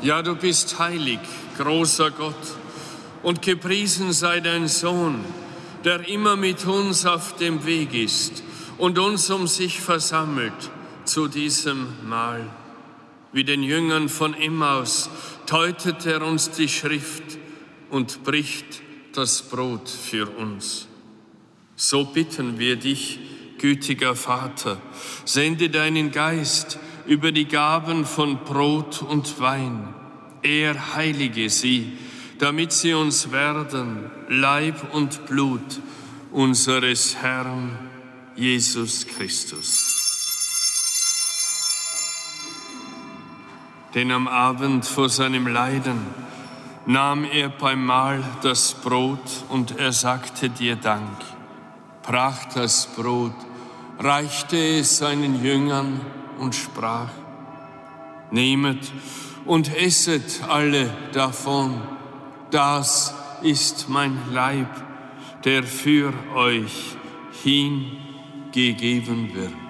Ja, du bist heilig, großer Gott, und gepriesen sei dein Sohn, der immer mit uns auf dem Weg ist und uns um sich versammelt zu diesem Mahl. Wie den Jüngern von Emmaus deutet er uns die Schrift und bricht das Brot für uns. So bitten wir dich, gütiger Vater, sende deinen Geist über die Gaben von Brot und Wein. Er heilige sie, damit sie uns werden Leib und Blut unseres Herrn Jesus Christus. Denn am Abend vor seinem Leiden nahm er beim Mahl das Brot und er sagte dir Dank, brach das Brot, reichte es seinen Jüngern und sprach: Nehmet und esset alle davon, das ist mein Leib, der für euch hingegeben wird.